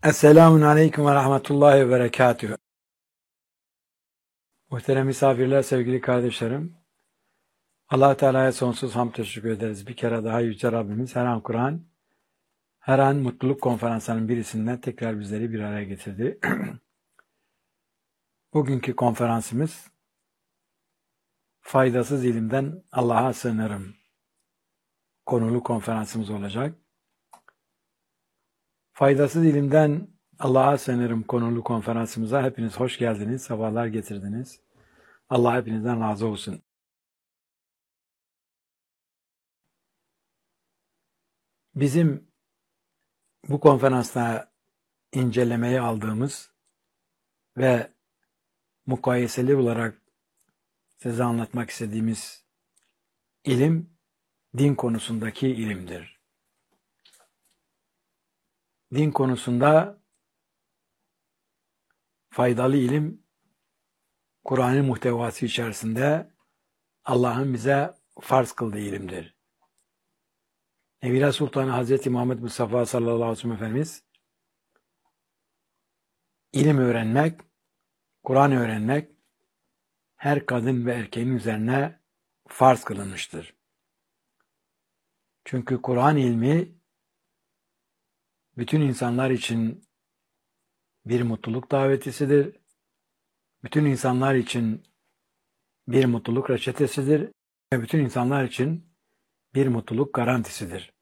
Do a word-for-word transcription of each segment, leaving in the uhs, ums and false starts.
Esselamun Aleyküm ve Rahmetullahi ve Berekatühü. Muhterem misafirler, sevgili kardeşlerim. Allah-u Teala'ya sonsuz hamd teşekkür ederiz. Bir kere daha Yüce Rabbimiz her an Kur'an, her an mutluluk konferanslarının birisinden tekrar bizleri bir araya getirdi. Bugünkü konferansımız faydasız ilimden Allah'a sığınırım konulu konferansımız olacak. Faydasız ilimden Allah'a sığınırım konulu konferansımıza hepiniz hoş geldiniz, sefalar getirdiniz. Allah hepinizden razı olsun. Bizim bu konferansta incelemeye aldığımız ve mukayeseli olarak size anlatmak istediğimiz ilim, din konusundaki ilimdir. Din konusunda faydalı ilim, Kur'an'ın muhtevası içerisinde Allah'ın bize farz kıldığı ilimdir. Evliya Sultanı Hazreti Muhammed Mustafa sallallahu aleyhi ve sellem Efendimiz, ilim öğrenmek, Kur'an öğrenmek, her kadın ve erkeğin üzerine farz kılınmıştır. Çünkü Kur'an ilmi, bütün insanlar için bir mutluluk davetisidir. Bütün insanlar için bir mutluluk reçetesidir. Ve bütün insanlar için bir mutluluk garantisidir.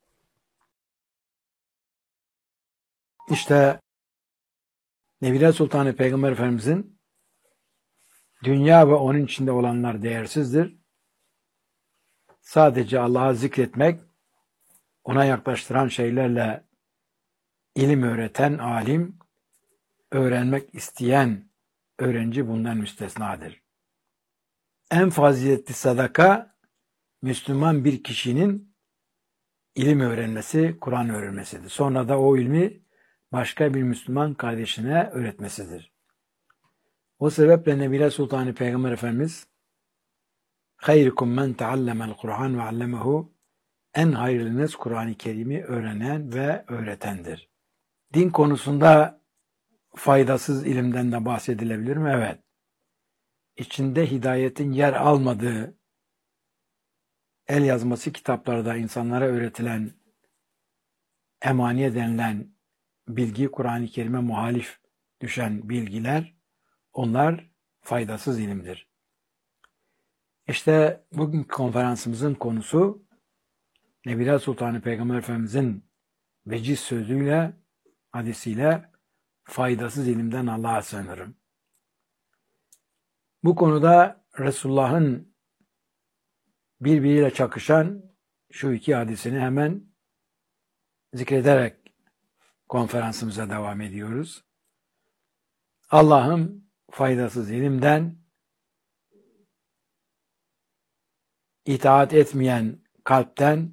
İşte Nebiler Sultanı Peygamber Efendimizin dünya ve onun içinde olanlar değersizdir. Sadece Allah'a zikretmek, ona yaklaştıran şeylerle ilim öğreten alim, öğrenmek isteyen öğrenci bundan müstesnadır. En faziletli sadaka, Müslüman bir kişinin ilim öğrenmesi, Kur'an öğrenmesidir. Sonra da o ilmi başka bir Müslüman kardeşine öğretmesidir. O sebeple Nebiler Sultanı Peygamber Efendimiz "Hayrukum men teallemel Kur'an ve allemehu" en hayırlınız Kur'an-ı Kerim'i öğrenen ve öğretendir. Din konusunda faydasız ilimden de bahsedilebilir mi? Evet. İçinde hidayetin yer almadığı el yazması kitaplarda insanlara öğretilen emaniye denilen bilgi, Kur'an-ı Kerim'e muhalif düşen bilgiler, onlar faydasız ilimdir. İşte bugünkü konferansımızın konusu Nebiler Sultanı Peygamber Efendimizin veciz sözüyle, hadisiyle faydasız ilimden Allah'a sığınırım. Bu konuda Resulullah'ın birbiriyle çakışan şu iki hadisini hemen zikrederek konferansımıza devam ediyoruz. Allah'ım faydasız ilimden, itaat etmeyen kalpten,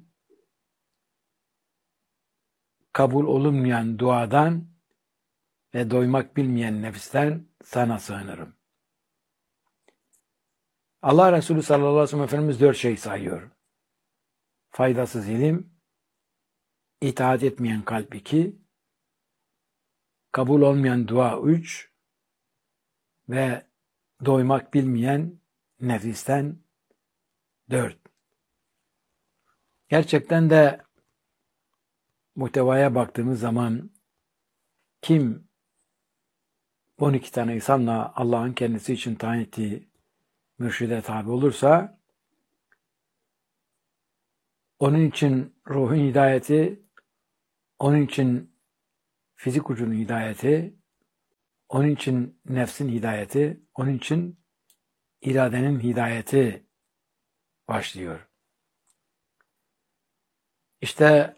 kabul olunmayan duadan ve doymak bilmeyen nefisten sana sığınırım. Allah Resulü sallallahu aleyhi ve sellem Efendimiz dört şey sayıyor. Faydasız ilim, itaat etmeyen kalp iki, kabul olmayan dua üç ve doymak bilmeyen nefisten dört. Gerçekten de muhtevaya baktığımız zaman kim on iki tane insanla Allah'ın kendisi için tayin ettiği mürşide tabi olursa onun için ruhun hidayeti, onun için fizik ucunun hidayeti, onun için nefsin hidayeti, onun için iradenin hidayeti başlıyor. İşte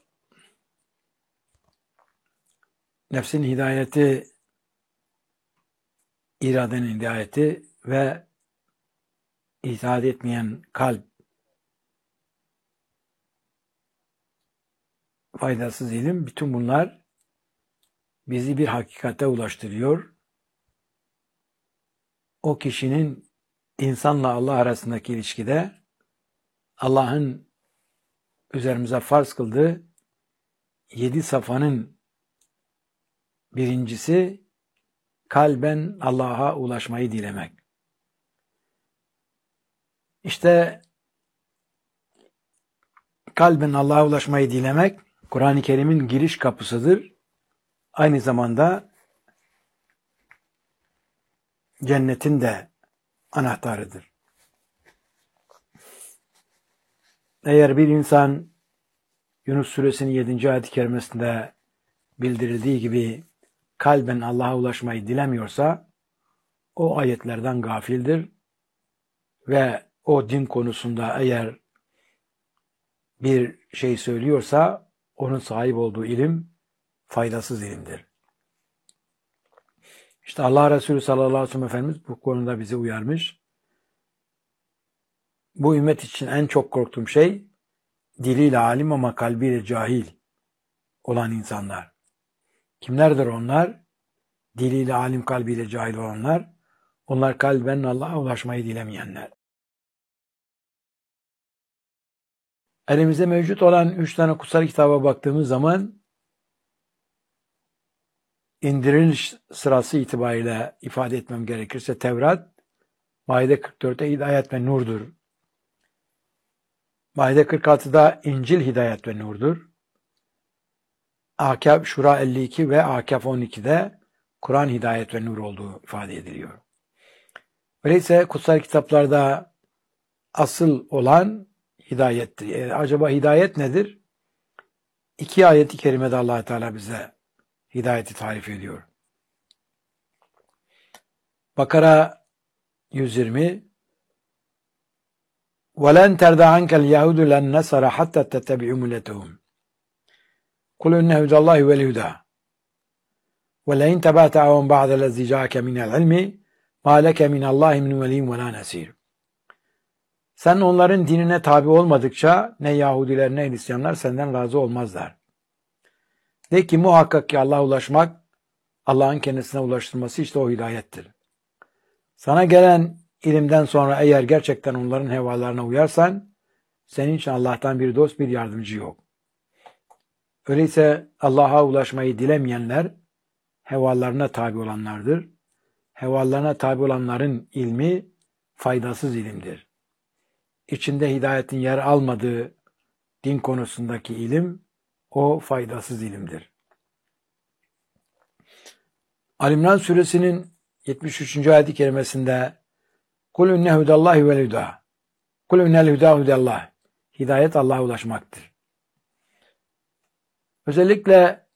nefsin hidayeti, iradenin hidayeti ve itaat etmeyen kalp, faydasız ilim, bütün bunlar bizi bir hakikate ulaştırıyor. O kişinin insanla Allah arasındaki ilişkide Allah'ın üzerimize farz kıldığı yedi safanın Birincisi kalben Allah'a ulaşmayı dilemek. İşte kalben Allah'a ulaşmayı dilemek Kur'an-ı Kerim'in giriş kapısıdır. Aynı zamanda cennetin de anahtarıdır. Eğer bir insan Yunus Suresinin yedinci ayet-i kerimesinde bildirildiği gibi kalben Allah'a ulaşmayı dilemiyorsa o ayetlerden gafildir ve o din konusunda eğer bir şey söylüyorsa onun sahip olduğu ilim faydasız ilimdir. İşte Allah Resulü sallallahu aleyhi ve sellem Efendimiz bu konuda bizi uyarmış. Bu ümmet için en çok korktuğum şey diliyle alim ama kalbiyle cahil olan insanlar. Kimlerdir onlar? Diliyle alim, kalbiyle cahil olanlar. Onlar kalben Allah'a ulaşmayı dilemeyenler. Elimizde mevcut olan üç tane kutsal kitaba baktığımız zaman indiriliş sırası itibariyle ifade etmem gerekirse Tevrat, Maide kırk dörtte hidayet ve nurdur. Maide kırk altıda İncil hidayet ve nurdur. Akaf Şura elli iki ve Akaf on ikide Kur'an hidayet ve nur olduğu ifade ediliyor. Öyleyse kutsal kitaplarda asıl olan hidayettir. E, acaba hidayet nedir? İki ayet-i kerimede Allah Teala bize hidayeti tarif ediyor. Bakara yüz yirmi وَلَنْ تَرْدَ عَنْكَ الْيَهُودُ لَنْ نَسَرَ حَتَّى تَتَّبِعُ مِلَّتَهُمْ قُلْ إِنَّ هُدَى اللّٰهِ وَالْهُدَى وَلَئِنْ تَبَعْتَ أَهْوَاءَهُمْ بَعْدَ الَّذِي جَاءَكَ مِنَ الْعِلْمِ مَا لَكَ مِنَ اللّٰهِ مِنْ وَلِيٍّ وَلَا نَصِيرٍ. Sen onların dinine tabi olmadıkça ne Yahudiler ne Hristiyanlar senden razı olmazlar. De ki muhakkak ki Allah'a ulaşmak, Allah'ın kendisine ulaştırması işte o hidayettir. Sana gelen ilimden sonra eğer gerçekten onların hevalarına uyarsan, senin için Allah'tan bir dost, bir yardımcı yok. Öyleyse Allah'a ulaşmayı dilemeyenler, hevalarına tabi olanlardır. Hevalarına tabi olanların ilmi faydasız ilimdir. İçinde hidayetin yer almadığı din konusundaki ilim, o faydasız ilimdir. Ali-İmran suresinin yetmiş üçüncü ayet-i kerimesinde Kul inne hudallahi vel huda. Kul innel huda hudallah. Hidayet Allah'a ulaşmaktır. Özellikle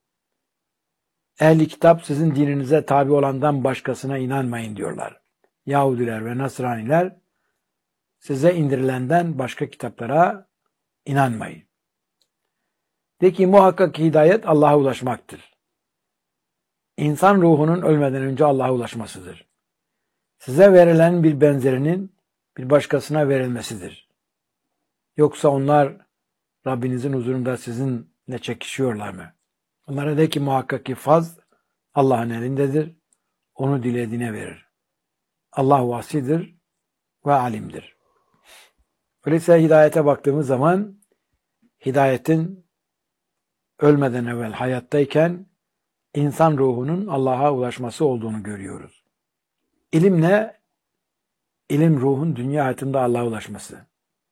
ehli kitap sizin dininize tabi olandan başkasına inanmayın diyorlar. Yahudiler ve Nasraniler size indirilenden başka kitaplara inanmayın. De ki muhakkak hidayet Allah'a ulaşmaktır. İnsan ruhunun ölmeden önce Allah'a ulaşmasıdır. Size verilen bir benzerinin bir başkasına verilmesidir. Yoksa onlar Rabbinizin huzurunda sizinle çekişiyorlar mı? Onlara de ki muhakkak ki fazl Allah'ın elindedir. Onu dilediğine verir. Allah vasidir ve alimdir. Öyleyse hidayete baktığımız zaman hidayetin ölmeden evvel hayattayken insan ruhunun Allah'a ulaşması olduğunu görüyoruz. İlim ne? İlim ruhun dünya hayatında Allah'a ulaşması.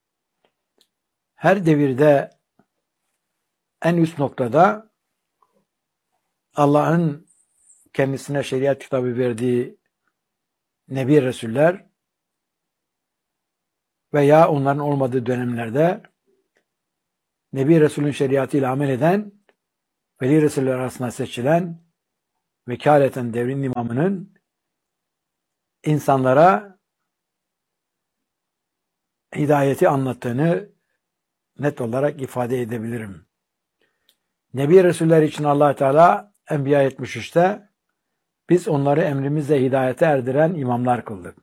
Her devirde en üst noktada Allah'ın kendisine şeriat kitabı verdiği Nebi Resuller veya onların olmadığı dönemlerde Nebi Resul'ün şeriatıyla amel eden, Veli Resuller arasında seçilen, vekaleten devrin imamının insanlara hidayeti anlattığını net olarak ifade edebilirim. Nebi Resuller için Allah Teala Enbiya yetmiş üçte biz onları emrimizle hidayete erdiren imamlar kıldık.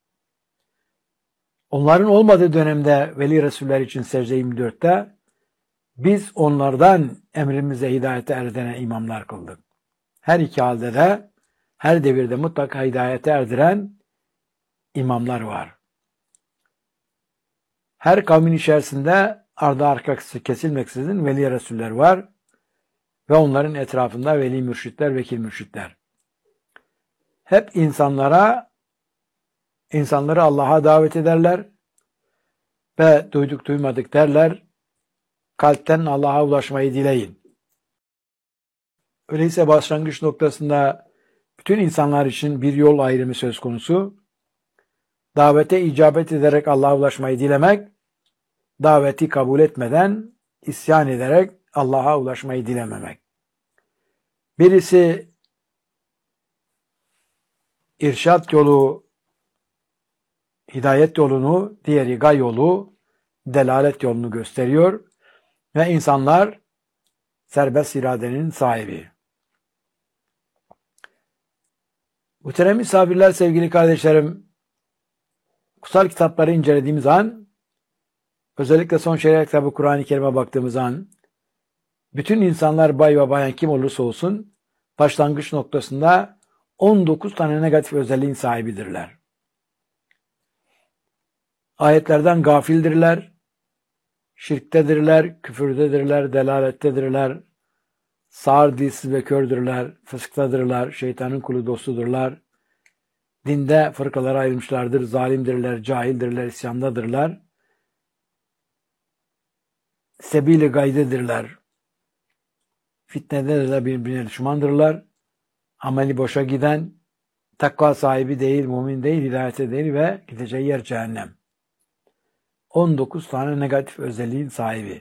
Onların olmadığı dönemde Veli Resuller için Secde yirmi dörtte biz onlardan emrimize hidayete erdiren imamlar kıldık. Her iki halde de her devirde mutlaka hidayete erdiren imamlar var. Her kavmin içerisinde ardı arkası kesilmeksizin Veli Resuller var. ve onların etrafında veli mürşitler, vekil mürşitler. Hep insanlara, insanları Allah'a davet ederler ve duyduk duymadık derler. Kalpten Allah'a ulaşmayı dileyin. Öyleyse başlangıç noktasında bütün insanlar için bir yol ayrımı söz konusu. Davete icabet ederek Allah'a ulaşmayı dilemek, daveti kabul etmeden isyan ederek Allah'a ulaşmayı dilememek. Birisi irşat yolu, hidayet yolunu, diğeri gay yolu, delalet yolunu gösteriyor ve insanlar serbest iradenin sahibi. Muhterem misafirler, sevgili kardeşlerim, kutsal kitapları incelediğimiz an, özellikle son şeriat kitabı Kur'an-ı Kerim'e baktığımız an, bütün insanlar bay ve bayan kim olursa olsun, başlangıç noktasında on dokuz tane negatif özelliğin sahibidirler. Ayetlerden gafildirler, şirktedirler, küfürdedirler, delalettedirler, sağır, dilsiz ve kördürler, fısktadırlar, şeytanın kulu dostudurlar, dinde fırkalara ayrılmışlardır, zalimdirler, cahildirler, isyandadırlar, sebil-i gaydedirler, fitnededirler, birbirine düşmandırlar, ameli boşa giden, takva sahibi değil, mümin değil, hidayete değil ve gideceği yer cehennem. on dokuz tane negatif özelliğin sahibi.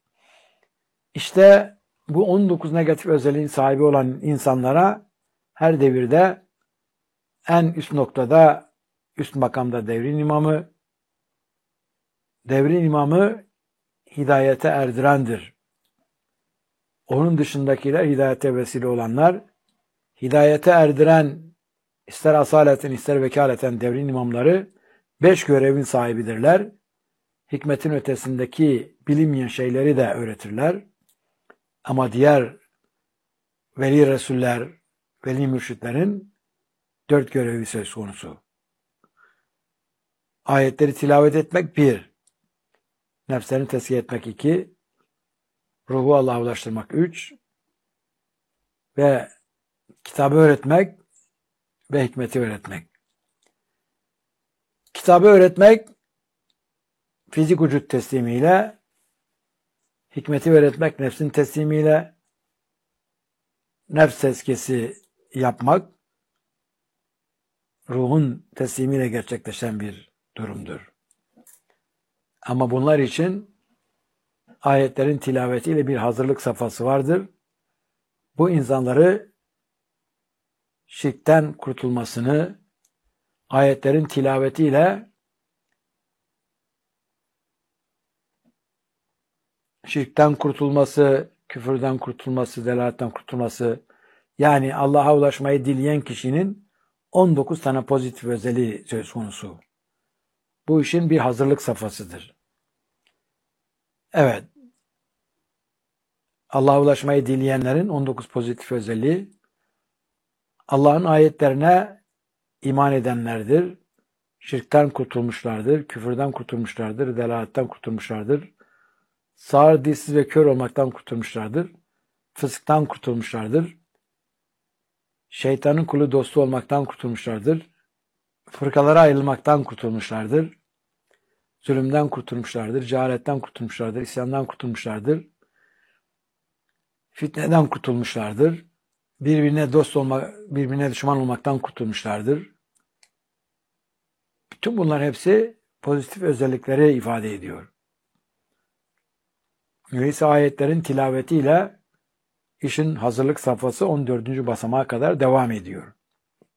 İşte bu on dokuz negatif özelliğin sahibi olan insanlara her devirde en üst noktada, üst makamda devrin imamı, devrin imamı hidayete erdirendir. Onun dışındakiler hidayete vesile olanlar, hidayete erdiren ister asaleten ister vekaleten devrin imamları beş görevin sahibidirler. Hikmetin ötesindeki bilinmeyen şeyleri de öğretirler. Ama diğer veli resuller, veli mürşitlerin dört görevi söz konusu. Ayetleri tilavet etmek bir, nefslerini tezkiye etmek iki, ruhu Allah'a ulaştırmak üç ve kitabı öğretmek ve hikmeti öğretmek. Kitabı öğretmek fizik vücut teslimiyle, hikmeti öğretmek nefsin teslimiyle, nefs tezkiyesi yapmak ruhun teslimiyle gerçekleşen bir durumdur. Ama bunlar için ayetlerin tilavetiyle bir hazırlık safhası vardır. Bu insanları şirkten kurtulmasını, ayetlerin tilavetiyle şirkten kurtulması, küfürden kurtulması, delaletten kurtulması, yani Allah'a ulaşmayı dileyen kişinin on dokuz tane pozitif özelliği söz konusu. Bu işin bir hazırlık safhasıdır. Evet, Allah'a ulaşmayı dileyenlerin on dokuz pozitif özelliği, Allah'ın ayetlerine iman edenlerdir, şirkten kurtulmuşlardır, küfürden kurtulmuşlardır, delaletten kurtulmuşlardır, sağır, dilsiz ve kör olmaktan kurtulmuşlardır, fısktan kurtulmuşlardır, şeytanın kulu dostu olmaktan kurtulmuşlardır, fırkalara ayrılmaktan kurtulmuşlardır, zulümden kurtulmuşlardır, cehaletten kurtulmuşlardır, isyandan kurtulmuşlardır, fitneden kurtulmuşlardır, birbirine dost olmak, birbirine düşman olmaktan kurtulmuşlardır. Bütün bunlar hepsi pozitif özellikleri ifade ediyor. Öyleyse ayetlerin tilavetiyle işin hazırlık safhası on dördüncü basamağa kadar devam ediyor.